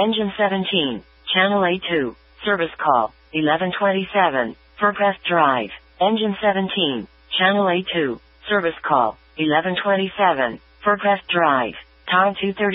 Engine 17, Channel A2, Service Call, 1127, Furcrest Drive. Engine 17, Channel A2, Service Call, 1127, Furcrest Drive. Time 2:30.